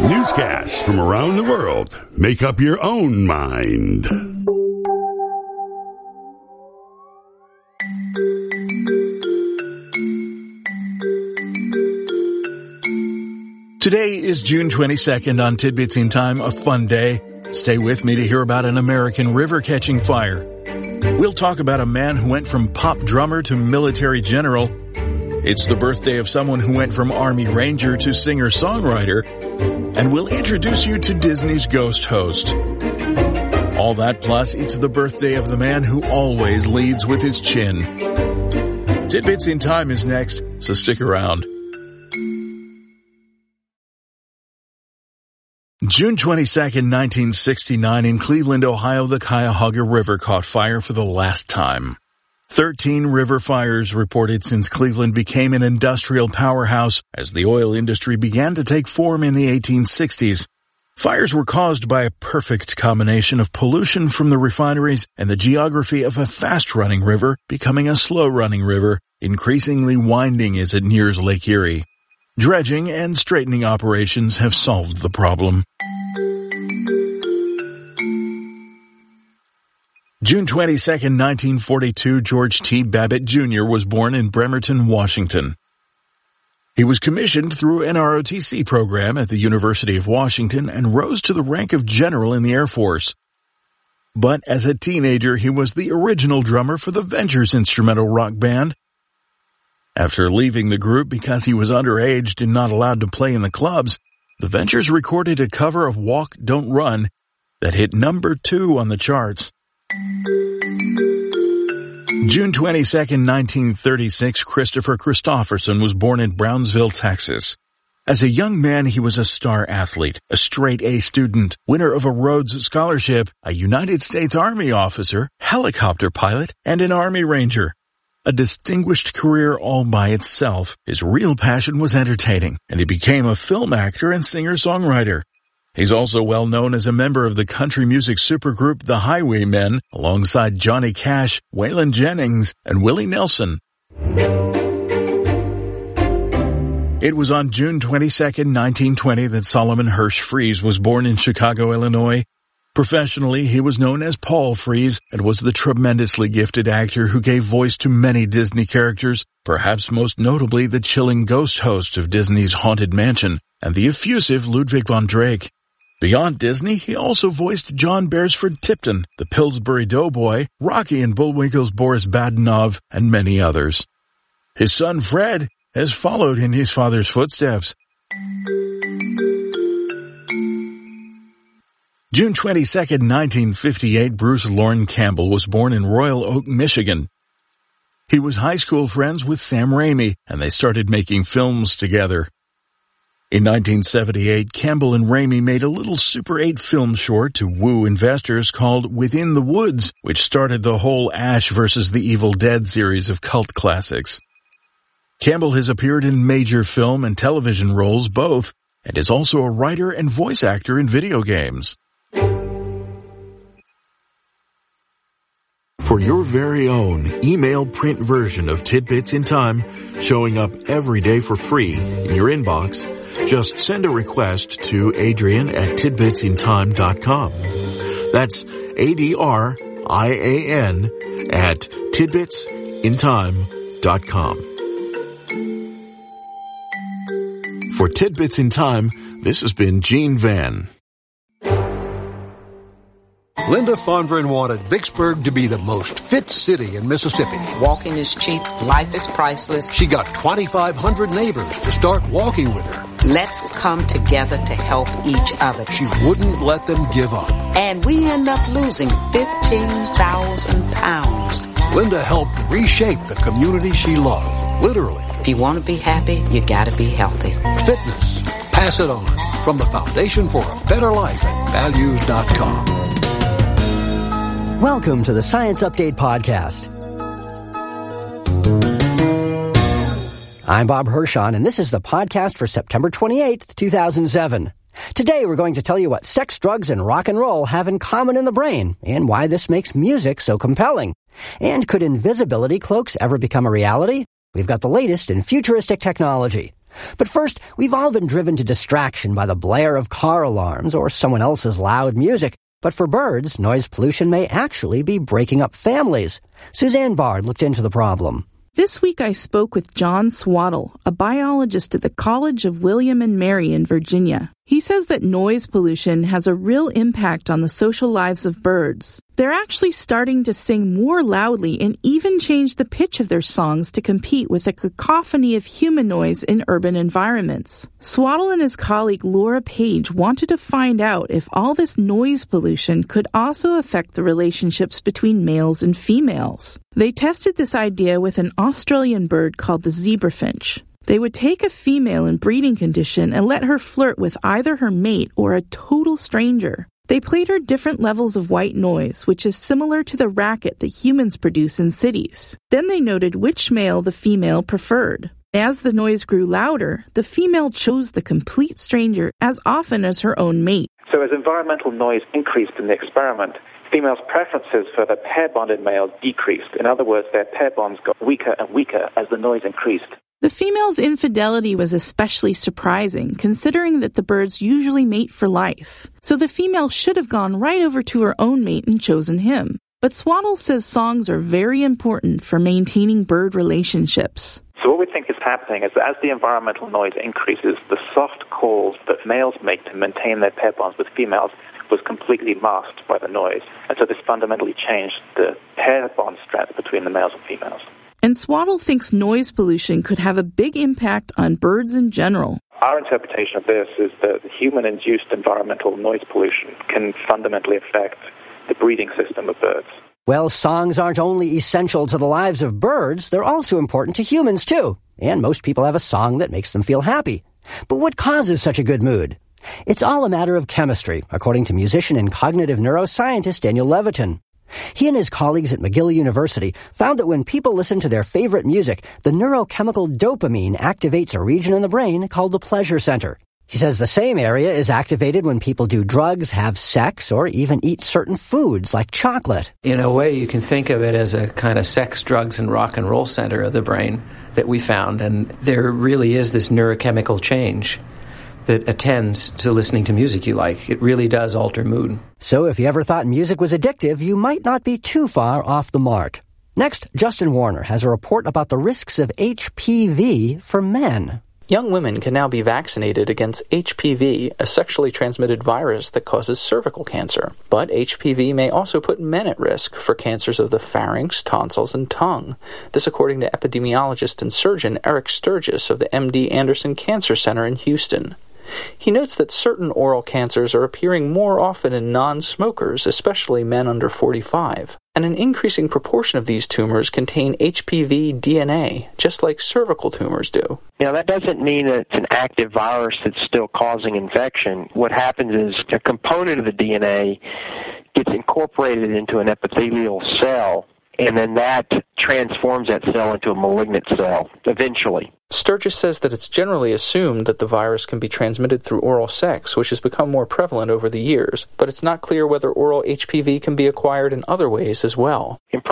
Newscasts from around the world. Make up your own mind. Today is June 22nd on Tidbits in Time, a fun day. Stay with me to hear about an American river catching fire. We'll talk about a man who went from pop drummer to military general. It's the birthday of someone who went from Army Ranger to singer-songwriter. And we'll introduce you to Disney's ghost host. All that plus, it's the birthday of the man who always leads with his chin. Tidbits in Time is next, so stick around. June 22nd, 1969, in Cleveland, Ohio, the Cuyahoga River caught fire for the last time. 13 river fires reported since Cleveland became an industrial powerhouse as the oil industry began to take form in the 1860s. Fires were caused by a perfect combination of pollution from the refineries and the geography of a fast-running river becoming a slow-running river, increasingly winding as it nears Lake Erie. Dredging and straightening operations have solved the problem. June 22nd, 1942, George T. Babbitt, Jr. was born in Bremerton, Washington. He was commissioned through an ROTC program at the University of Washington and rose to the rank of general in the Air Force. But as a teenager, he was the original drummer for the Ventures instrumental rock band. After leaving the group because he was underage and not allowed to play in the clubs, the Ventures recorded a cover of Walk, Don't Run that hit number 2 on the charts. June 22nd, 1936, Christopher Christopherson was born in Brownsville, Texas. As a young man, he was a star athlete, a straight-A student, winner of a Rhodes Scholarship, a United States Army officer, helicopter pilot, and an Army Ranger. A distinguished career all by itself, his real passion was entertaining, and he became a film actor and singer-songwriter. He's also well known as a member of the country music supergroup The Highwaymen, alongside Johnny Cash, Waylon Jennings, and Willie Nelson. It was on June 22, 1920 that Solomon Hirsch Fries was born in Chicago, Illinois. Professionally, he was known as Paul Frees and was the tremendously gifted actor who gave voice to many Disney characters, perhaps most notably the chilling ghost host of Disney's Haunted Mansion and the effusive Ludwig von Drake. Beyond Disney, he also voiced John Beresford Tipton, the Pillsbury Doughboy, Rocky and Bullwinkle's Boris Badenov, and many others. His son Fred has followed in his father's footsteps. June 22, 1958, Bruce Lorne Campbell was born in Royal Oak, Michigan. He was high school friends with Sam Raimi, and they started making films together. In 1978, Campbell and Raimi made a little Super 8 film short to woo investors called Within the Woods, which started the whole Ash vs. the Evil Dead series of cult classics. Campbell has appeared in major film and television roles both, and is also a writer and voice actor in video games. For your very own email print version of Tidbits in Time, showing up every day for free in your inbox, just send a request to Adrian@tidbitsintime.com. That's ADRIAN at tidbitsintime.com. For Tidbits in Time, this has been Gene Van. Linda Fondren wanted Vicksburg to be the most fit city in Mississippi. Walking is cheap. Life is priceless. She got 2,500 neighbors to start walking with her. Let's come together to help each other. She wouldn't let them give up. And we end up losing 15,000 pounds. Linda helped reshape the community she loved, literally. If you want to be happy, you gotta be healthy. Fitness. Pass it on. From the Foundation for a Better Life at values.com. Welcome to the Science Update Podcast. I'm Bob Hirschon, and this is the podcast for September 28th, 2007. Today, we're going to tell you what sex, drugs, and rock and roll have in common in the brain, and why this makes music so compelling. And could invisibility cloaks ever become a reality? We've got the latest in futuristic technology. But first, we've all been driven to distraction by the blare of car alarms or someone else's loud music. But for birds, noise pollution may actually be breaking up families. Suzanne Bard looked into the problem. This week I spoke with John Swaddle, a biologist at the College of William and Mary in Virginia. He says that noise pollution has a real impact on the social lives of birds. They're actually starting to sing more loudly and even change the pitch of their songs to compete with the cacophony of human noise in urban environments. Swaddle and his colleague Laura Page wanted to find out if all this noise pollution could also affect the relationships between males and females. They tested this idea with an Australian bird called the zebrafinch. They would take a female in breeding condition and let her flirt with either her mate or a total stranger. They played her different levels of white noise, which is similar to the racket that humans produce in cities. Then they noted which male the female preferred. As the noise grew louder, the female chose the complete stranger as often as her own mate. So as environmental noise increased in the experiment, females' preferences for the pair-bonded males decreased. In other words, their pair bonds got weaker and weaker as the noise increased. The female's infidelity was especially surprising, considering that the birds usually mate for life. So the female should have gone right over to her own mate and chosen him. But Swaddle says songs are very important for maintaining bird relationships. So what we think is happening is that as the environmental noise increases, the soft calls that males make to maintain their pair bonds with females was completely masked by the noise. And so this fundamentally changed the pair bond strength between the males and females. And Swaddle thinks noise pollution could have a big impact on birds in general. Our interpretation of this is that human-induced environmental noise pollution can fundamentally affect the breeding system of birds. Well, songs aren't only essential to the lives of birds, they're also important to humans, too. And most people have a song that makes them feel happy. But what causes such a good mood? It's all a matter of chemistry, according to musician and cognitive neuroscientist Daniel Levitin. He and his colleagues at McGill University found that when people listen to their favorite music, the neurochemical dopamine activates a region in the brain called the pleasure center. He says the same area is activated when people do drugs, have sex, or even eat certain foods like chocolate. In a way, you can think of it as a kind of sex, drugs, and rock and roll center of the brain that we found. And there really is this neurochemical change that attends to listening to music you like. It really does alter mood. So if you ever thought music was addictive, you might not be too far off the mark. Next, Justin Warner has a report about the risks of HPV for men. Young women can now be vaccinated against HPV, a sexually transmitted virus that causes cervical cancer. But HPV may also put men at risk for cancers of the pharynx, tonsils, and tongue. This according to epidemiologist and surgeon Eric Sturgis of the MD Anderson Cancer Center in Houston. He notes that certain oral cancers are appearing more often in non-smokers, especially men under 45. And an increasing proportion of these tumors contain HPV DNA, just like cervical tumors do. Now, that doesn't mean that it's an active virus that's still causing infection. What happens is a component of the DNA gets incorporated into an epithelial cell, and then that transforms that cell into a malignant cell, eventually. Sturgis says that it's generally assumed that the virus can be transmitted through oral sex, which has become more prevalent over the years, but it's not clear whether oral HPV can be acquired in other ways as well. In